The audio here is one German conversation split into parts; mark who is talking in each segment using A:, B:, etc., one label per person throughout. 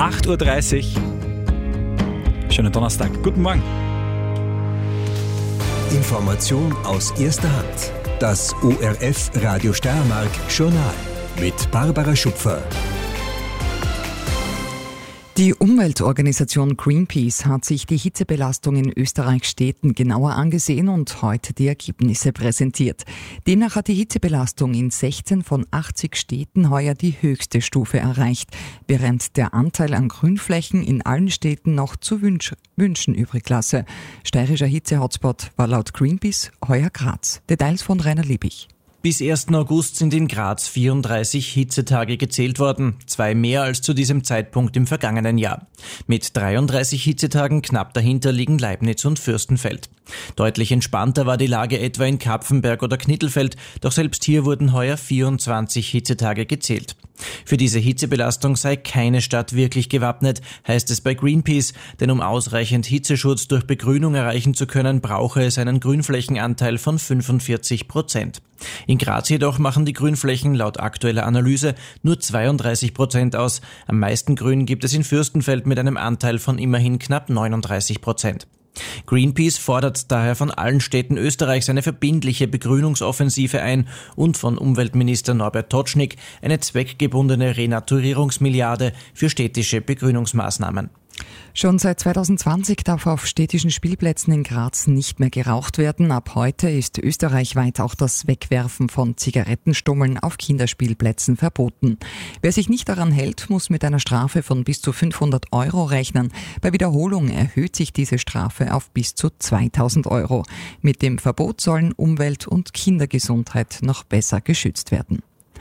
A: 8.30 Uhr. Schönen Donnerstag. Guten Morgen.
B: Information aus erster Hand. Das ORF Radio Steiermark Journal mit Barbara Schupfer.
C: Die Umweltorganisation Greenpeace hat sich die Hitzebelastung in Österreichs Städten genauer angesehen und heute die Ergebnisse präsentiert. Demnach hat die Hitzebelastung in 16 von 80 Städten heuer die höchste Stufe erreicht, während der Anteil an Grünflächen in allen Städten noch zu wünschen übrig lasse. Steirischer Hitze-Hotspot war laut Greenpeace heuer Graz. Details von Rainer Liebig.
D: Bis 1. August sind in Graz 34 Hitzetage gezählt worden, 2 mehr als zu diesem Zeitpunkt im vergangenen Jahr. Mit 33 Hitzetagen knapp dahinter liegen Leibniz und Fürstenfeld. Deutlich entspannter war die Lage etwa in Kapfenberg oder Knittelfeld, doch selbst hier wurden heuer 24 Hitzetage gezählt. Für diese Hitzebelastung sei keine Stadt wirklich gewappnet, heißt es bei Greenpeace, denn um ausreichend Hitzeschutz durch Begrünung erreichen zu können, brauche es einen Grünflächenanteil von 45%. In Graz jedoch machen die Grünflächen laut aktueller Analyse nur 32% aus. Am meisten Grün gibt es in Fürstenfeld mit einem Anteil von immerhin knapp 39%. Greenpeace fordert daher von allen Städten Österreichs eine verbindliche Begrünungsoffensive ein und von Umweltminister Norbert Totschnig eine zweckgebundene Renaturierungsmilliarde für städtische Begrünungsmaßnahmen.
C: Schon seit 2020 darf auf städtischen Spielplätzen in Graz nicht mehr geraucht werden. Ab heute ist österreichweit auch das Wegwerfen von Zigarettenstummeln auf Kinderspielplätzen verboten. Wer sich nicht daran hält, muss mit einer Strafe von bis zu 500 € rechnen. Bei Wiederholung erhöht sich diese Strafe auf bis zu 2000 €. Mit dem Verbot sollen Umwelt- und Kindergesundheit noch besser geschützt werden.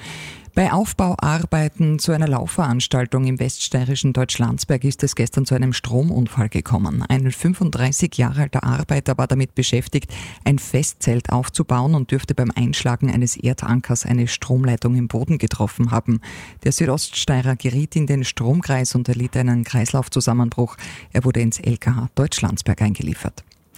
C: Bei Aufbauarbeiten zu einer Laufveranstaltung im weststeirischen Deutschlandsberg ist es gestern zu einem Stromunfall gekommen. Ein 35 Jahre alter Arbeiter war damit beschäftigt, ein Festzelt aufzubauen und dürfte beim Einschlagen eines Erdankers eine Stromleitung im Boden getroffen haben. Der Südoststeirer geriet in den Stromkreis und erlitt einen Kreislaufzusammenbruch. Er wurde ins LKH Deutschlandsberg eingeliefert.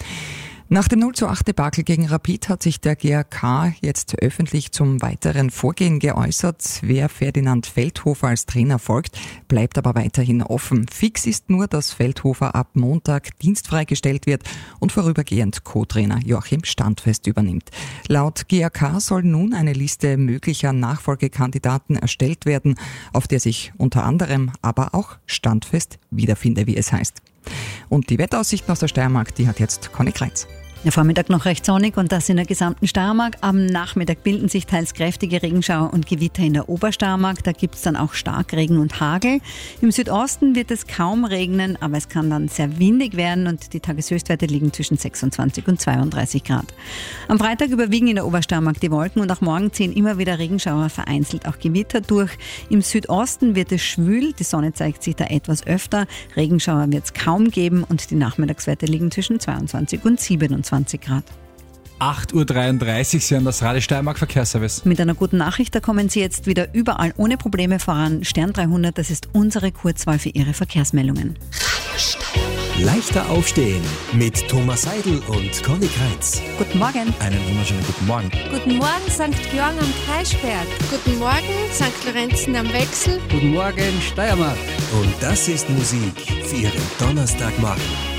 C: Nach dem 0:8-Debakel gegen Rapid hat sich der GAK jetzt öffentlich zum weiteren Vorgehen geäußert. Wer Ferdinand Feldhofer als Trainer folgt, bleibt aber weiterhin offen. Fix ist nur, dass Feldhofer ab Montag dienstfrei gestellt wird und vorübergehend Co-Trainer Joachim Standfest übernimmt. Laut GAK soll nun eine Liste möglicher Nachfolgekandidaten erstellt werden, auf der sich unter anderem aber auch Standfest wiederfinde, wie es heißt. Und die Wetteraussichten aus der Steiermark, die hat jetzt Conny Kreitz.
E: Der Vormittag noch recht sonnig und das in der gesamten Steiermark. Am Nachmittag bilden sich teils kräftige Regenschauer und Gewitter in der Obersteiermark. Da gibt es dann auch Starkregen und Hagel. Im Südosten wird es kaum regnen, aber es kann dann sehr windig werden und die Tageshöchstwerte liegen zwischen 26 und 32 Grad. Am Freitag überwiegen in der Obersteiermark die Wolken und auch morgen ziehen immer wieder Regenschauer, vereinzelt auch Gewitter durch. Im Südosten wird es schwül, die Sonne zeigt sich da etwas öfter. Regenschauer wird es kaum geben und die Nachmittagswerte liegen zwischen 22 und 27 Grad.
A: 8.33 Uhr, Sie haben das Radio Steiermark Verkehrsservice.
E: Mit einer guten Nachricht, da kommen Sie jetzt wieder überall ohne Probleme voran. Stern 300, das ist unsere Kurzwahl für Ihre Verkehrsmeldungen.
B: Leichter aufstehen mit Thomas Seidel und Conny Kreitz.
E: Guten Morgen.
A: Einen wunderschönen guten Morgen.
F: Guten Morgen, St. Georgen am Kreisberg. Guten Morgen, St. Lorenzen am Wechsel.
G: Guten Morgen, Steiermark.
B: Und das ist Musik für Ihren Donnerstagmorgen.